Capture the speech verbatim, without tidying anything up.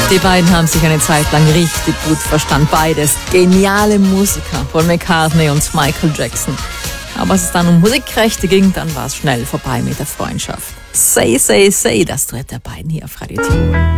Die beiden haben sich eine Zeit lang richtig gut verstanden. Beides geniale Musiker, Paul McCartney und Michael Jackson. Aber als es dann um Musikrechte ging, dann war es schnell vorbei mit der Freundschaft. Say, say, say, das Duett der beiden hier auf Radio Tirol.